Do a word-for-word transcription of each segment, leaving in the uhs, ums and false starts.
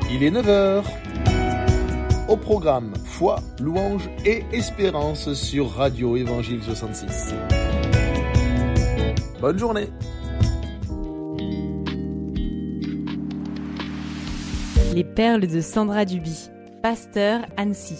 Il est neuf heures. Au programme, foi, louange et espérance sur Radio Évangile soixante-six. Bonne journée. Les perles de Sandra Duby, pasteur Annecy.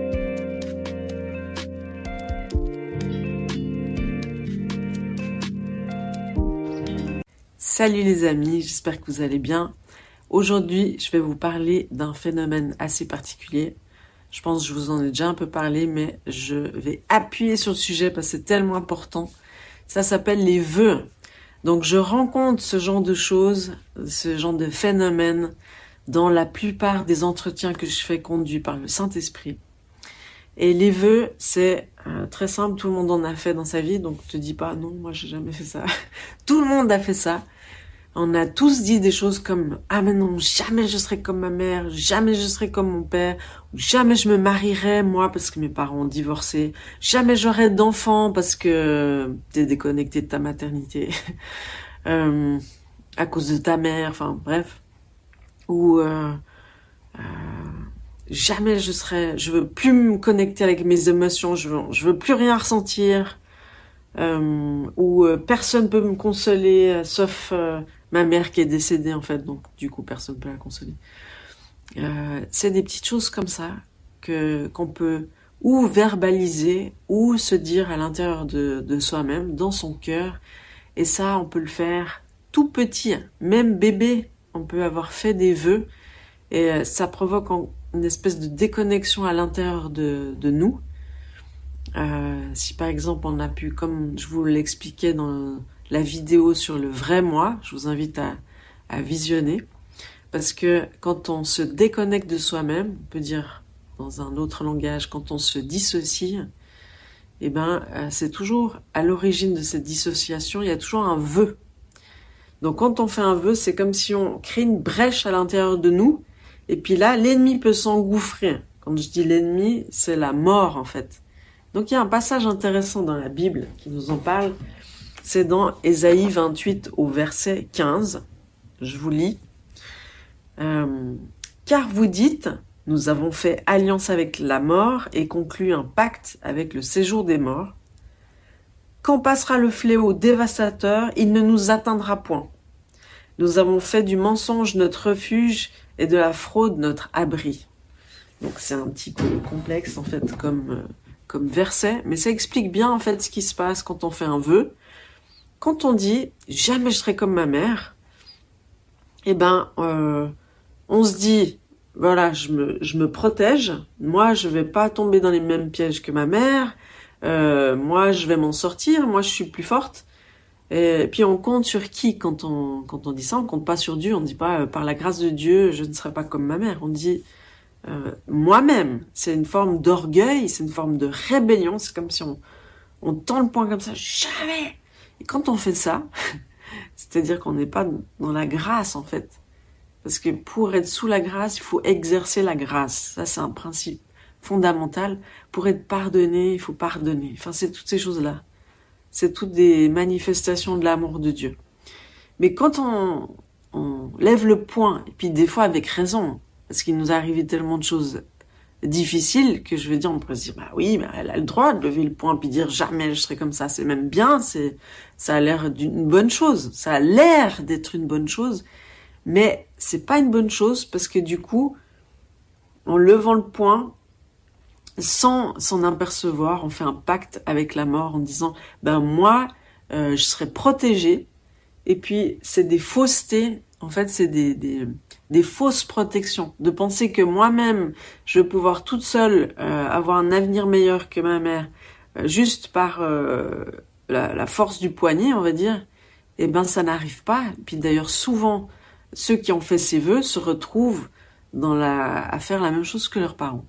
Salut les amis, j'espère que vous allez bien. Aujourd'hui, je vais vous parler d'un phénomène assez particulier. Je pense que je vous en ai déjà un peu parlé, mais je vais appuyer sur le sujet parce que c'est tellement important. Ça s'appelle les vœux. Donc je rencontre ce genre de choses, ce genre de phénomènes dans la plupart des entretiens que je fais conduits par le Saint-Esprit. Et les vœux, c'est euh, très simple, tout le monde en a fait dans sa vie, donc te dis pas non, moi j'ai jamais fait ça. Tout le monde a fait ça. On a tous dit des choses comme « Ah mais non, jamais je serai comme ma mère, jamais je serai comme mon père, jamais je me marierai, moi, parce que mes parents ont divorcé, jamais j'aurai d'enfants parce que t'es déconnecté de ta maternité, euh, à cause de ta mère, enfin bref. Ou euh, euh, jamais je serai, je veux plus me connecter avec mes émotions, je veux, je veux plus rien ressentir, euh, ou euh, personne peut me consoler, euh, sauf... Euh, ma mère qui est décédée en fait, donc du coup personne ne peut la consoler. Euh, c'est des petites choses comme ça que qu'on peut ou verbaliser ou se dire à l'intérieur de, de soi-même, dans son cœur. Et ça, on peut le faire tout petit, même bébé. On peut avoir fait des vœux et ça provoque une espèce de déconnexion à l'intérieur de, de nous. Euh, si par exemple on a pu, comme je vous l'expliquais dans la vidéo sur le vrai moi, je vous invite à, à visionner, parce que quand on se déconnecte de soi-même, on peut dire dans un autre langage, quand on se dissocie, eh ben c'est toujours à l'origine de cette dissociation, il y a toujours un vœu. Donc quand on fait un vœu, c'est comme si on crée une brèche à l'intérieur de nous, et puis là l'ennemi peut s'engouffrer. Quand je dis l'ennemi, c'est la mort en fait. Donc il y a un passage intéressant dans la Bible qui nous en parle. C'est dans Ésaïe vingt-huit au verset quinze. Je vous lis. Euh, « Car vous dites, nous avons fait alliance avec la mort et conclu un pacte avec le séjour des morts. Quand passera le fléau dévastateur, il ne nous atteindra point. Nous avons fait du mensonge notre refuge et de la fraude notre abri. » Donc c'est un petit peu complexe en fait comme, euh, comme verset, mais ça explique bien en fait ce qui se passe quand on fait un vœu. Quand on dit « jamais je serai comme ma mère », eh ben, euh, on se dit « voilà, je me, je me protège, moi je vais pas tomber dans les mêmes pièges que ma mère, euh, moi je vais m'en sortir, moi je suis plus forte ». Et puis on compte sur qui quand on, quand on dit ça? On compte pas sur Dieu, on dit pas euh, « par la grâce de Dieu, je ne serai pas comme ma mère ». On dit euh, « moi-même ». C'est une forme d'orgueil, c'est une forme de rébellion, c'est comme si on, on tend le poing comme ça « jamais ». Et quand on fait ça, c'est-à-dire qu'on n'est pas dans la grâce en fait. Parce que pour être sous la grâce, il faut exercer la grâce. Ça, c'est un principe fondamental. Pour être pardonné, il faut pardonner. Enfin, c'est toutes ces choses-là. C'est toutes des manifestations de l'amour de Dieu. Mais quand on, on lève le poing, et puis des fois avec raison, parce qu'il nous est arrivé tellement de choses difficile que je vais dire, on pourrait se dire bah oui, bah elle a le droit de lever le poing puis dire jamais je serai comme ça, c'est même bien, c'est ça a l'air d'une bonne chose, ça a l'air d'être une bonne chose, mais c'est pas une bonne chose parce que du coup, en levant le poing, sans s'en apercevoir, on fait un pacte avec la mort en disant ben moi euh, je serai protégé, et puis c'est des faussetés, en fait c'est des des des fausses protections, de penser que moi-même, je vais pouvoir toute seule euh, avoir un avenir meilleur que ma mère, euh, juste par euh, la, la force du poignet, on va dire, eh ben ça n'arrive pas. Puis d'ailleurs, souvent, ceux qui ont fait ces vœux se retrouvent dans la, à faire la même chose que leurs parents.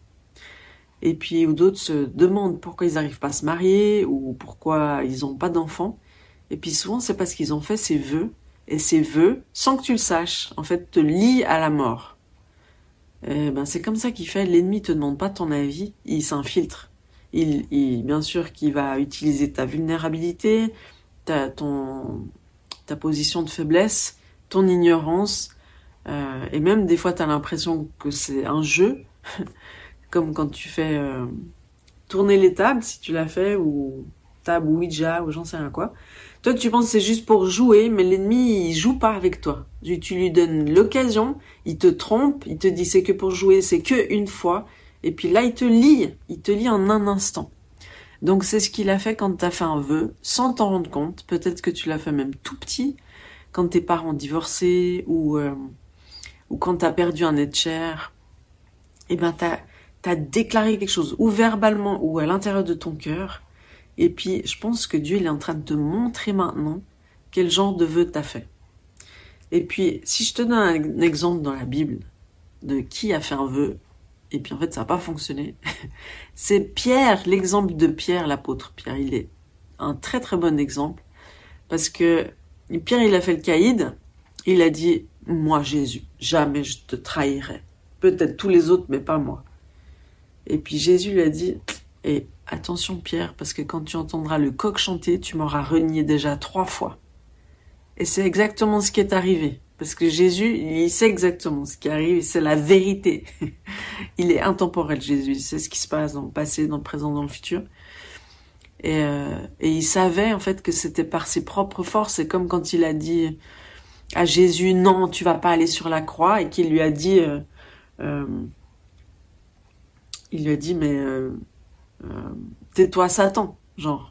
Et puis, ou d'autres se demandent pourquoi ils n'arrivent pas à se marier, ou pourquoi ils n'ont pas d'enfants. Et puis souvent, c'est parce qu'ils ont fait ces vœux, et ces vœux, sans que tu le saches, en fait, te lient à la mort. Et ben, c'est comme ça qu'il fait. L'ennemi te demande pas ton avis, il s'infiltre. Il, il, bien sûr qu'il va utiliser ta vulnérabilité, ta, ton, ta position de faiblesse, ton ignorance, Euh, et même des fois, tu as l'impression que c'est un jeu, comme quand tu fais euh, tourner les tables, si tu l'as fait, ou table Ouija, ou j'en sais rien quoi. Toi, tu penses que c'est juste pour jouer, mais l'ennemi, il joue pas avec toi. Tu, tu lui donnes l'occasion, il te trompe, il te dit c'est que pour jouer, c'est que une fois, et puis là, il te lie, il te lie en un instant. Donc, c'est ce qu'il a fait quand tu as fait un vœu, sans t'en rendre compte. Peut-être que tu l'as fait même tout petit, quand tes parents ont divorcé, ou, euh, ou quand tu as perdu un être cher. Eh ben, tu as déclaré quelque chose, ou verbalement, ou à l'intérieur de ton cœur. Et puis, je pense que Dieu, il est en train de te montrer maintenant quel genre de vœu t'as fait. Et puis, si je te donne un exemple dans la Bible de qui a fait un vœu, et puis en fait, ça n'a pas fonctionné, c'est Pierre, l'exemple de Pierre, l'apôtre Pierre. Il est un très très bon exemple, parce que Pierre, il a fait le caïd, il a dit, moi Jésus, jamais je te trahirai. Peut-être tous les autres, mais pas moi. Et puis Jésus lui a dit, et attention Pierre, parce que quand tu entendras le coq chanter, tu m'auras renié déjà trois fois. Et c'est exactement ce qui est arrivé. Parce que Jésus, il sait exactement ce qui arrive, c'est la vérité. Il est intemporel, Jésus. Il sait ce qui se passe dans le passé, dans le présent, dans le futur. Et, euh, et il savait en fait que c'était par ses propres forces. C'est comme quand il a dit à Jésus, non, tu vas pas aller sur la croix, et qu'il lui a dit, euh, euh, il lui a dit, mais euh, euh, tais-toi Satan, genre.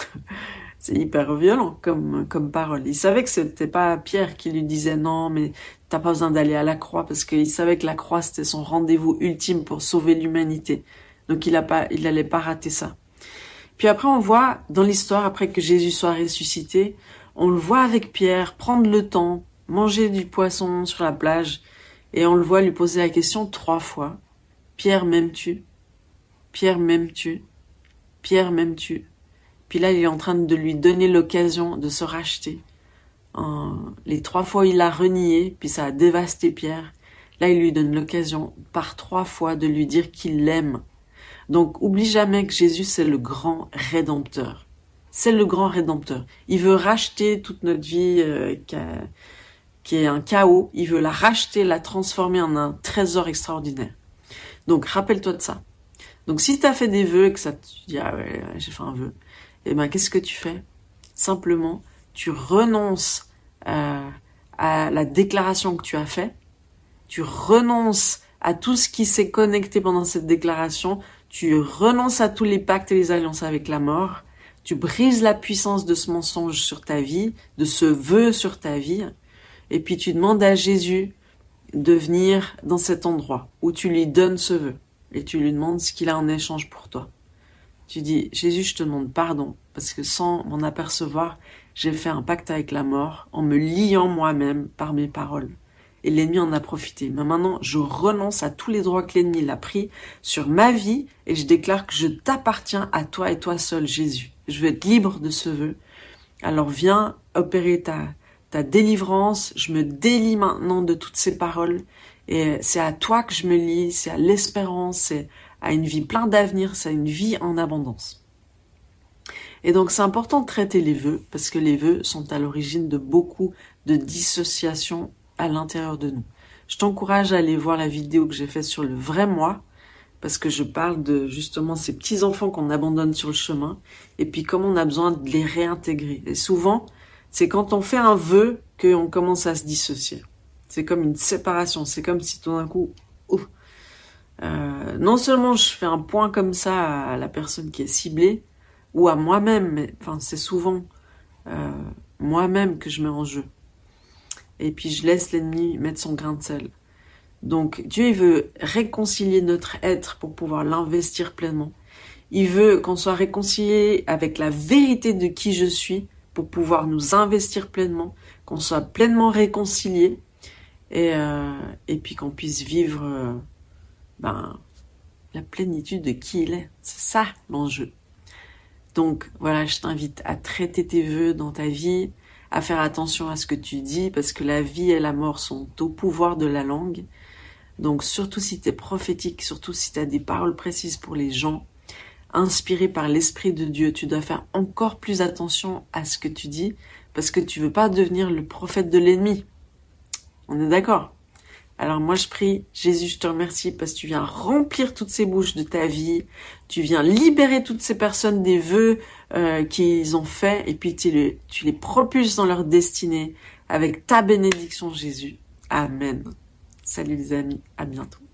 C'est hyper violent comme, comme parole. Il savait que c'était pas Pierre qui lui disait non, mais t'as pas besoin d'aller à la croix, parce qu'il savait que la croix c'était son rendez-vous ultime pour sauver l'humanité. Donc il a pas, il allait pas rater ça. Puis après on voit dans l'histoire, après que Jésus soit ressuscité, on le voit avec Pierre prendre le temps, manger du poisson sur la plage, et on le voit lui poser la question trois fois. Pierre, m'aimes-tu? Pierre, m'aimes-tu? Pierre, m'aimes-tu? Puis là, il est en train de lui donner l'occasion de se racheter. Euh, les trois fois, il l'a renié, puis ça a dévasté Pierre. Là, il lui donne l'occasion, par trois fois, de lui dire qu'il l'aime. Donc, oublie jamais que Jésus, c'est le grand rédempteur. C'est le grand rédempteur. Il veut racheter toute notre vie euh, qui, a, qui est un chaos. Il veut la racheter, la transformer en un trésor extraordinaire. Donc, rappelle-toi de ça. Donc, si tu as fait des vœux et que ça te dit « Ah ouais, j'ai fait un vœu », eh ben, qu'est-ce que tu fais? Simplement, tu renonces euh, à la déclaration que tu as faite, tu renonces à tout ce qui s'est connecté pendant cette déclaration, tu renonces à tous les pactes et les alliances avec la mort, tu brises la puissance de ce mensonge sur ta vie, de ce vœu sur ta vie, et puis tu demandes à Jésus de venir dans cet endroit où tu lui donnes ce vœu, et tu lui demandes ce qu'il a en échange pour toi. Tu dis, Jésus, je te demande pardon, parce que sans m'en apercevoir, j'ai fait un pacte avec la mort, en me liant moi-même par mes paroles. Et l'ennemi en a profité. Mais maintenant, je renonce à tous les droits que l'ennemi a pris sur ma vie, et je déclare que je t'appartiens à toi et toi seul, Jésus. Je veux être libre de ce vœu. Alors viens opérer ta, ta délivrance, je me délie maintenant de toutes ces paroles, et c'est à toi que je me lie, c'est à l'espérance, c'est à une vie pleine d'avenir, c'est à une vie en abondance. Et donc c'est important de traiter les vœux, parce que les vœux sont à l'origine de beaucoup de dissociations à l'intérieur de nous. Je t'encourage à aller voir la vidéo que j'ai faite sur le vrai moi, parce que je parle de justement ces petits-enfants qu'on abandonne sur le chemin, et puis comment on a besoin de les réintégrer. Et souvent, c'est quand on fait un vœu qu'on commence à se dissocier. C'est comme une séparation, c'est comme si tout d'un coup... Ouf, Euh, non seulement je fais un point comme ça à la personne qui est ciblée, ou à moi-même, mais enfin c'est souvent euh, moi-même que je mets en jeu. Et puis je laisse l'ennemi mettre son grain de sel. Donc Dieu il veut réconcilier notre être pour pouvoir l'investir pleinement. Il veut qu'on soit réconcilié avec la vérité de qui je suis pour pouvoir nous investir pleinement, qu'on soit pleinement réconcilié et, euh, et puis qu'on puisse vivre... Euh, ben, la plénitude de qui il est. C'est ça l'enjeu. Donc voilà, je t'invite à traiter tes vœux dans ta vie, à faire attention à ce que tu dis, parce que la vie et la mort sont au pouvoir de la langue. Donc surtout si tu es prophétique, surtout si tu as des paroles précises pour les gens, inspirées par l'Esprit de Dieu, tu dois faire encore plus attention à ce que tu dis, parce que tu veux pas devenir le prophète de l'ennemi. On est d'accord ? Alors moi je prie, Jésus, je te remercie parce que tu viens remplir toutes ces bouches de ta vie, tu viens libérer toutes ces personnes des vœux euh, qu'ils ont faits et puis tu les, tu les propulses dans leur destinée avec ta bénédiction, Jésus. Amen. Salut les amis, à bientôt.